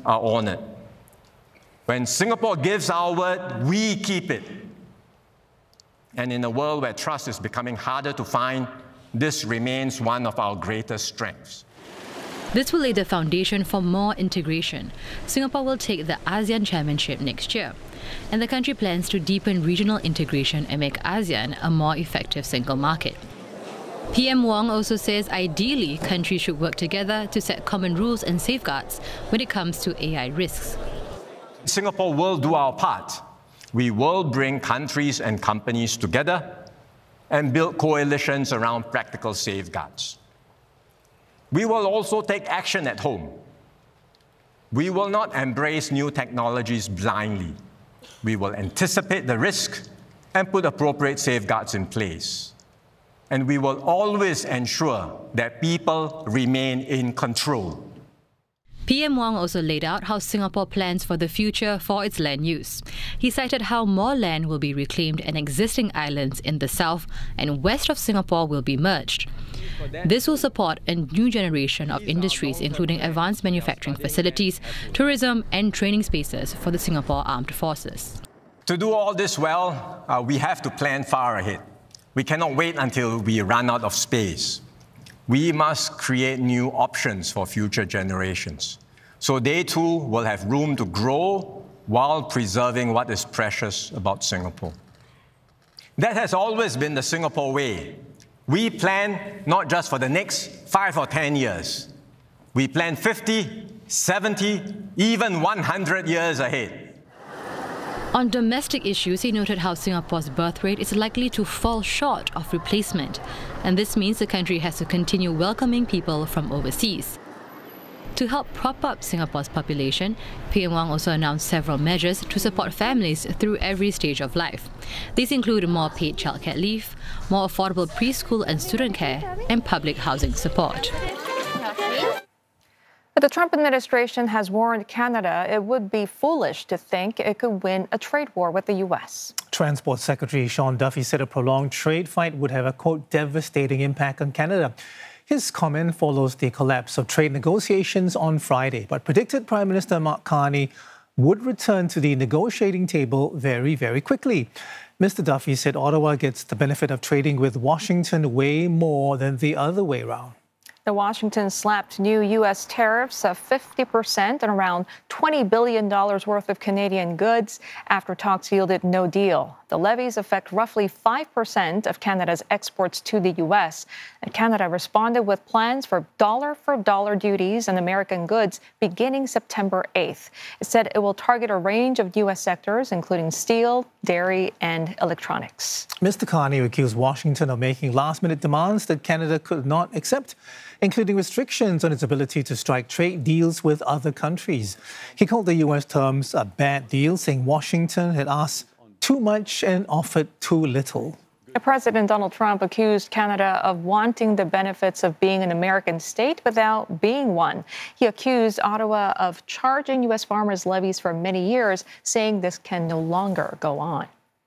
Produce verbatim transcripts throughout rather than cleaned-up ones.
are honored. When Singapore gives our word, we keep it. And in a world where trust is becoming harder to find, this remains one of our greatest strengths. This will lay the foundation for more integration. Singapore will take the ASEAN chairmanship next year, and the country plans to deepen regional integration and make ASEAN a more effective single market. P M Wong also says ideally countries should work together to set common rules and safeguards when it comes to A I risks. Singapore will do our part. We will bring countries and companies together and build coalitions around practical safeguards. We will also take action at home. We will not embrace new technologies blindly. We will anticipate the risk and put appropriate safeguards in place. And we will always ensure that people remain in control. P M Wong also laid out how Singapore plans for the future for its land use. He cited how more land will be reclaimed and existing islands in the south and west of Singapore will be merged. This will support a new generation of industries, including advanced manufacturing facilities, tourism, and training spaces for the Singapore Armed Forces. To do all this well, uh, we have to plan far ahead. We cannot wait until we run out of space. We must create new options for future generations, so they too will have room to grow while preserving what is precious about Singapore. That has always been the Singapore way. We plan not just for the next five or ten years. We plan fifty, seventy, even one hundred years ahead. On domestic issues, he noted how Singapore's birth rate is likely to fall short of replacement, and this means the country has to continue welcoming people from overseas. To help prop up Singapore's population, P M Wong also announced several measures to support families through every stage of life. These include more paid childcare leave, more affordable preschool and student care, and public housing support. But the Trump administration has warned Canada it would be foolish to think it could win a trade war with the U S. Transport Secretary Sean Duffy said a prolonged trade fight would have a, quote, devastating impact on Canada. His comment follows the collapse of trade negotiations on Friday, but predicted Prime Minister Mark Carney would return to the negotiating table very, very quickly. Mister Duffy said Ottawa gets the benefit of trading with Washington way more than the other way around. The Washington slapped new U S tariffs of fifty percent on around twenty billion dollars worth of Canadian goods after talks yielded no deal. The levies affect roughly five percent of Canada's exports to the U S, and Canada responded with plans for dollar-for-dollar duties on American goods beginning September eighth. It said it will target a range of U S sectors, including steel, dairy, and electronics. Mister Carney accused Washington of making last-minute demands that Canada could not accept, including restrictions on its ability to strike trade deals with other countries. He called the U S terms a bad deal, saying Washington had asked too much and offered too little. President Donald Trump accused Canada of wanting the benefits of being an American state without being one. He accused Ottawa of charging U S farmers levies for many years, saying this can no longer go on.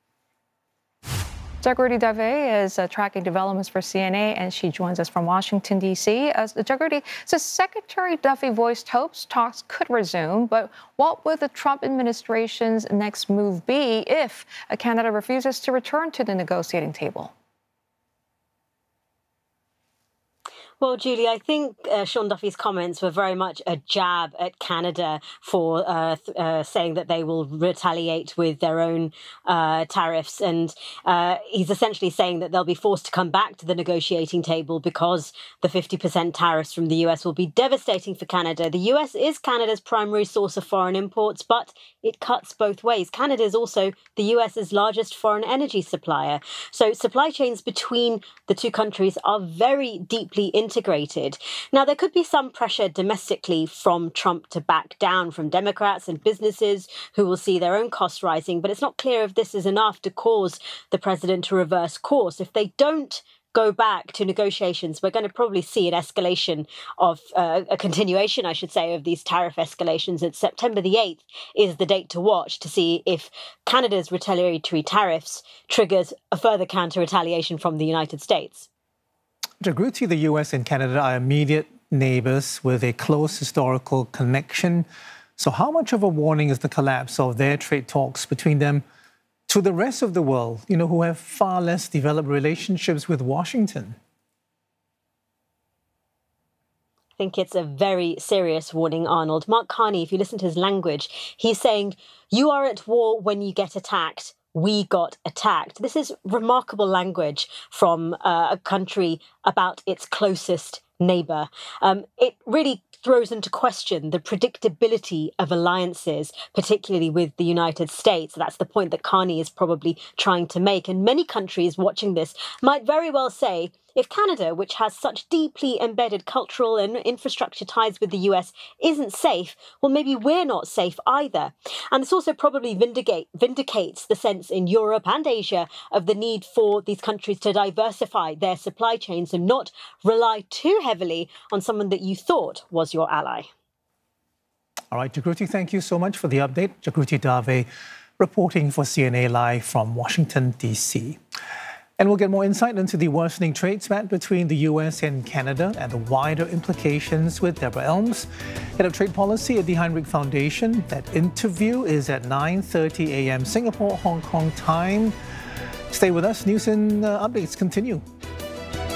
Jagriti Dave is uh, tracking developments for C N A, and she joins us from Washington, D C. Uh, Jagriti, so Secretary Duffy voiced hopes talks could resume, but what would the Trump administration's next move be if uh, Canada refuses to return to the negotiating table? Well, Julie, I think uh, Sean Duffy's comments were very much a jab at Canada for uh, th- uh, saying that they will retaliate with their own uh, tariffs. And uh, he's essentially saying that they'll be forced to come back to the negotiating table because the fifty percent tariffs from the U S will be devastating for Canada. The U S is Canada's primary source of foreign imports, but it cuts both ways. Canada is also the U S's largest foreign energy supplier. So supply chains between the two countries are very deeply integrated. Now, there could be some pressure domestically from Trump to back down from Democrats and businesses who will see their own costs rising, but it's not clear if this is enough to cause the president to reverse course. If they don't go back to negotiations, we're going to probably see an escalation of uh, a continuation, I should say, of these tariff escalations. And September the eighth is the date to watch to see if Canada's retaliatory tariffs triggers a further counter-retaliation from the United States. Jagriti, the U S and Canada are immediate neighbours with a close historical connection. So how much of a warning is the collapse of their trade talks between them to the rest of the world, you know, who have far less developed relationships with Washington? I think it's a very serious warning, Arnold. Mark Carney, if you listen to his language, he's saying, you are at war when you get attacked. We got attacked. This is remarkable language from uh, a country about its closest neighbour. Um, it really throws into question the predictability of alliances, particularly with the United States. That's the point that Carney is probably trying to make. And many countries watching this might very well say, if Canada, which has such deeply embedded cultural and infrastructure ties with the U S, isn't safe, well, maybe we're not safe either. And this also probably vindicate, vindicates the sense in Europe and Asia of the need for these countries to diversify their supply chains and not rely too heavily on someone that you thought was your ally. All right, Jagruti, thank you so much for the update. Jagruti Dave reporting for C N A Live from Washington, D C. And we'll get more insight into the worsening trade spat between the U S and Canada and the wider implications with Deborah Elms, Head of Trade Policy at the Heinrich Foundation. That interview is at nine thirty a m Singapore, Hong Kong time. Stay with us. News and uh, updates continue.